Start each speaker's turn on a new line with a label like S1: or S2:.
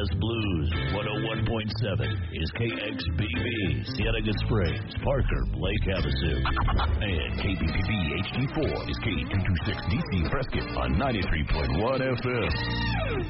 S1: Dallas Blues. 101.7 is KXBB, Cienega Springs, Parker, Lake Havasu. And KBPB HD4 is K226DC Prescott on 93.1 FM.